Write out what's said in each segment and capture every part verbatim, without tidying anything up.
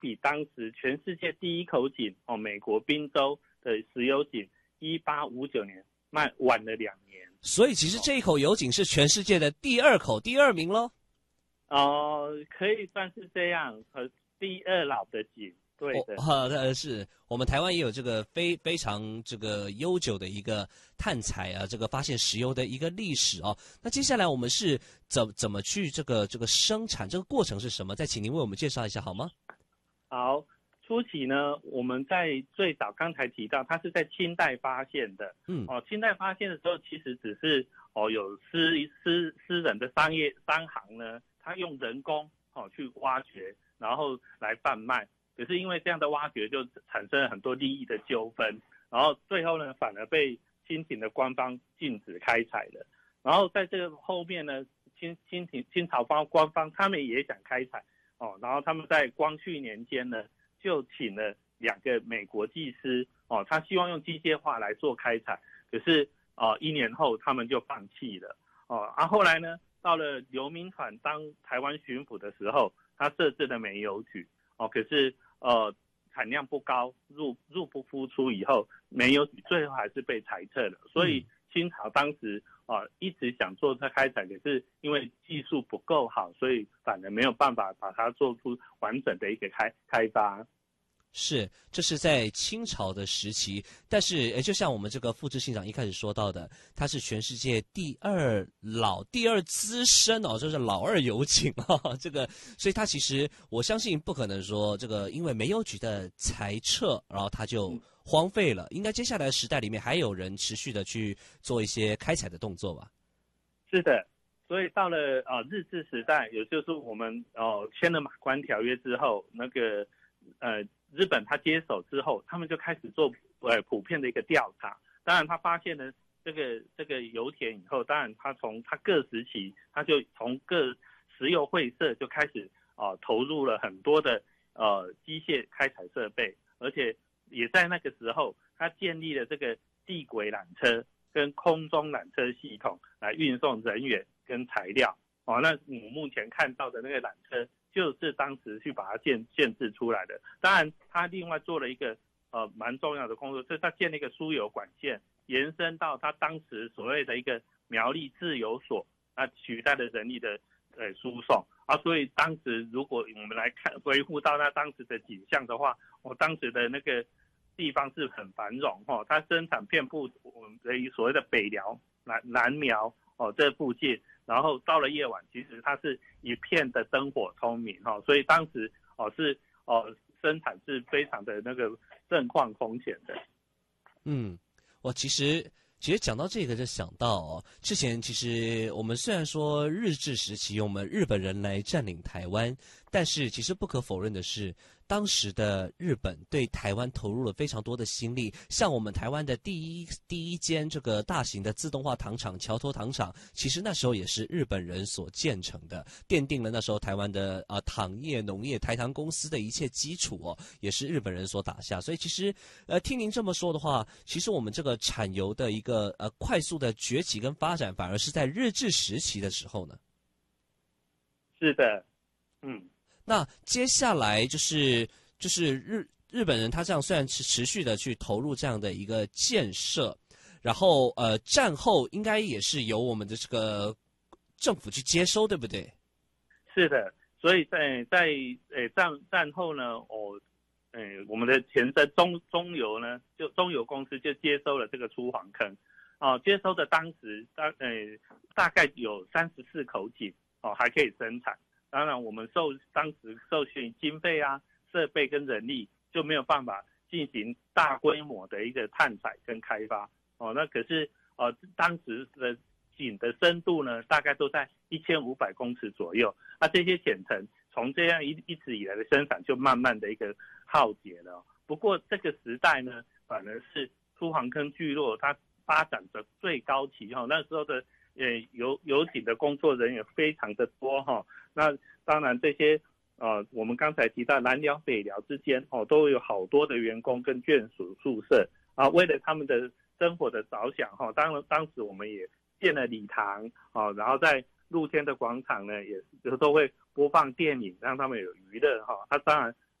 比当时全世界第一口井哦，美国宾州的石油井一八五九年慢晚了两年。 所以其实这一口油井是全世界的第二口，第二名咯。 哦、呃，可以算是这样，和第二老的井。对的， 哦，呃，是我们台湾也有这个非非常这个悠久的一个探采啊，这个发现石油的一个历史哦。那接下来我们是怎怎么去这个这个生产，这个过程是什么？再请您为我们介绍一下好吗？ 好，初期呢，我们在最早刚才提到，它是在清代发现的。 嗯， 哦，清代发现的时候，其实只是哦有私私私人的商业商行呢，他用人工哦去挖掘，然后来贩卖。可是因为这样的挖掘就产生了很多利益的纠纷，然后最后呢反而被清廷的官方禁止开采了。然后在这个后面呢，清清廷清朝方官方他们也想开采哦，然后他们在光绪年间呢就请了两个美国技师哦，他希望用机械化来做开采，可是哦一年后他们就放弃了哦。啊后来呢到了刘铭传当台湾巡抚的时候，他设置了煤油局。哦，可是呃产量不高，入入不敷出以后，煤油局最后还是被裁撤了。所以清朝当时啊、呃、一直想做它开采，可是因为技术不够好，所以反而没有办法把它做出完整的一个开开发。 是，这是在清朝的时期，但是诶，就像我们这个副执行长一开始说到的，它是全世界第二老、第二资深哦，就是老二油井哦，这个，所以它其实我相信不可能说这个因为煤油局的裁撤，然后它就荒废了，应该接下来的时代里面还有人持续的去做一些开采的动作吧？ 是的，所以到了呃日治时代，也就是我们哦、呃、签了马关条约之后，那个呃。日本他接手之后，他们就开始做呃普遍的一个调查。当然，他发现了这个这个油田以后，当然他从他各时期，他就从各石油会社就开始啊、呃、投入了很多的呃机械开采设备，而且也在那个时候，他建立了这个地轨缆车跟空中缆车系统来运送人员跟材料。哦，那你目前看到的那个缆车，就是当时去把它建建制出来的。当然，他另外做了一个呃蛮重要的工作，就是他建了一个输油管线，延伸到他当时所谓的一个苗栗制油所，那取代了人力的呃输送啊。所以当时如果我们来看维护到那当时的景象的话，我、哦、当时的那个地方是很繁荣哈、哦，它生产遍布我们的所谓的北寮、南南苗哦这附近。然后到了夜晚，其实它是一片的灯火通明哈、哦，所以当时哦是哦生产是非常的那个盛况空前的。 嗯，我其实其实讲到这个就想到哦，之前其实我们虽然说日治时期我们日本人来占领台湾，但是其实不可否认的是，当时的日本对台湾投入了非常多的心力，像我们台湾的第一第一间这个大型的自动化糖厂桥头糖厂，其实那时候也是日本人所建成的，奠定了那时候台湾的啊、呃、糖业、农业、台糖公司的一切基础哦，也是日本人所打下。所以其实呃听您这么说的话，其实我们这个产油的一个呃快速的崛起跟发展，反而是在日治时期的时候呢。 是的，嗯。 那接下来就是就是日日本人他这样虽然持持续的去投入这样的一个建设，然后呃战后应该也是由我们的这个政府去接收，对不对？ 是的，所以在在呃战战后呢，哦，呃我们的前身中中油呢，就中油公司就接收了这个出黄坑，哦，接收的当时大呃大概有三十四口井哦还可以生产。当然，我们受当时受限经费啊、设备跟人力，就没有办法进行大规模的一个探采跟开发。哦，那可是呃，当时的井的深度呢，大概都在一千五百公尺左右。那这些浅层从这样一一直以来的生产，就慢慢的一个耗竭了。不过这个时代呢，反而是出黄坑聚落它发展的最高期哈、哦，那时候的。呃，油油井的工作人员非常的多哈、哦，那当然这些呃，我们刚才提到南寮北寮之间哦，都有好多的员工跟眷属宿舍啊，为了他们的生活的着想哈、哦，当然当时我们也建了礼堂哦，然后在露天的广场呢，也有时候会播放电影，让他们有娱乐哈、哦。他当然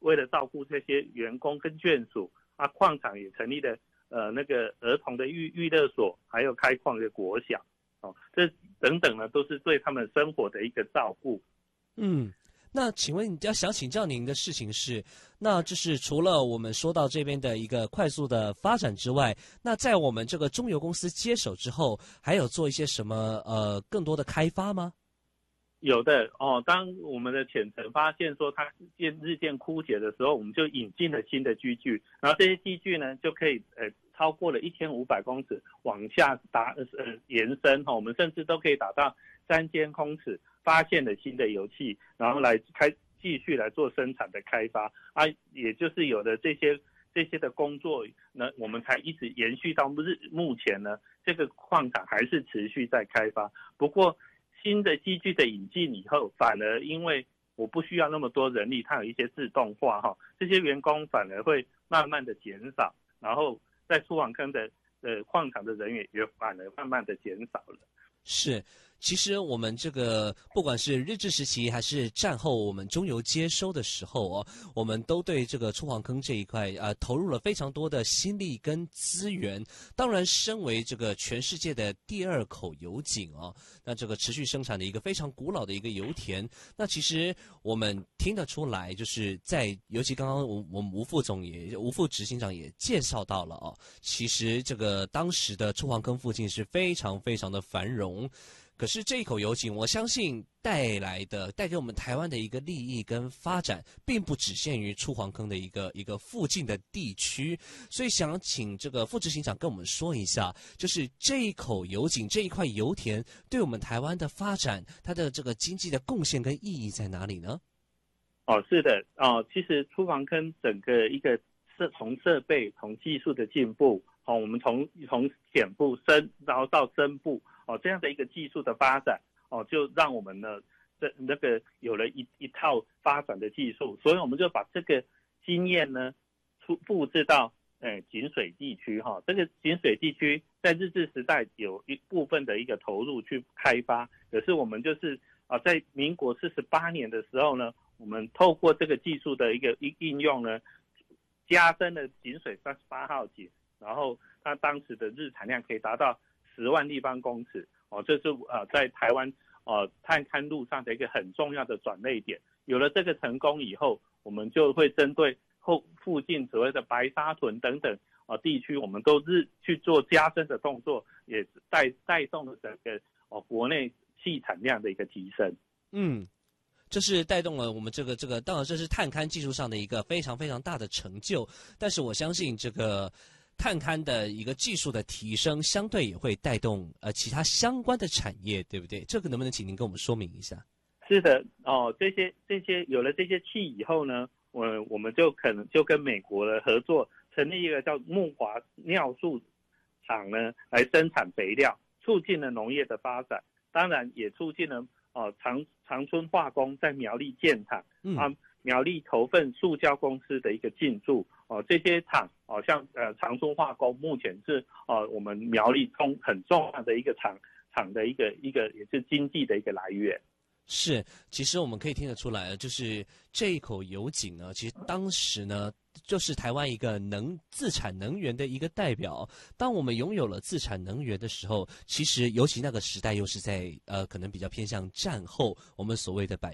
为了照顾这些员工跟眷属啊，矿场也成立了呃那个儿童的育育乐所，还有开矿的国小，哦，这等等呢都是对他们生活的一个照顾。 嗯。那请问要想请教您的事情是，那就是除了我们说到这边的一个快速的发展之外，那在我们这个中油公司接手之后，还有做一些什么呃更多的开发吗？ 有的哦，当我们的浅层发现说它渐日渐枯竭的时候，我们就引进了新的机具，然后这些机具呢就可以呃超过了一千五百公尺往下打呃延伸哈、哦，我们甚至都可以打到三千公尺，发现了新的油气，然后来开继续来做生产的开发啊，也就是有了这些这些的工作呢，我们才一直延续到日目前呢，这个矿场还是持续在开发，不过。新的机具的引进以后，反而因为我不需要那么多人力，它有一些自动化哈，这些员工反而会慢慢的减少，然后在出矿坑的呃矿场的人员也反而慢慢的减少了。 是，其实我们这个不管是日治时期还是战后我们中油接收的时候哦，我们都对这个出黄坑这一块啊、呃、投入了非常多的心力跟资源。当然，身为这个全世界的第二口油井哦，那这个持续生产的一个非常古老的一个油田，那其实我们听得出来，就是在尤其刚刚我我们吴副总也吴副执行长也介绍到了哦，其实这个当时的出黄坑附近是非常非常的繁荣。可是这一口油井，我相信带来的带给我们台湾的一个利益跟发展，并不只限于出黄坑的一个一个附近的地区。所以想请这个副执行长跟我们说一下，就是这一口油井这一块油田对我们台湾的发展，它的这个经济的贡献跟意义在哪里呢？ 哦，是的，哦，其实出黄坑整个一个设从设备从技术的进步，哦，我们从从浅部深然后到深部。哦，这样的一个技术的发展，哦，就让我们呢，这那个有了一一套发展的技术，所以我们就把这个经验呢，出复制到呃井水地区哈、哦。这个井水地区在日治时代有一部分的一个投入去开发，可是我们就是啊，在民国四十八年的时候呢，我们透过这个技术的一个应应用呢，加深了井水三十八号井，然后它当时的日产量可以达到十万立方公尺哦，这是呃在台湾呃探勘路上的一个很重要的转捩点。有了这个成功以后，我们就会针对后附近所谓的白沙屯等等呃地区，我们都日去做加深的动作，也带带动了整个哦、呃、国内气产量的一个提升。 嗯。这是带动了我们这个这个，当然这是探勘技术上的一个非常非常大的成就，但是我相信这个探勘的一个技术的提升，相对也会带动呃其他相关的产业，对不对？这个能不能请您跟我们说明一下？ 是的，哦，这些这些有了这些气以后呢，我我们就可能就跟美国的合作，成立一个叫木华尿素厂呢，来生产肥料，促进了农业的发展，当然也促进了哦长长春化工在苗栗建厂、嗯、啊。苗栗头份塑胶公司的一个进驻哦，这些厂哦，像呃长春化工目前是呃我们苗栗中很重要的一个厂厂的一个一个也是经济的一个来源。 是，其实我们可以听得出来，就是这一口油井呢，其实当时呢，就是台湾一个能自产能源的一个代表。当我们拥有了自产能源的时候，其实尤其那个时代又是在呃可能比较偏向战后，我们所谓的百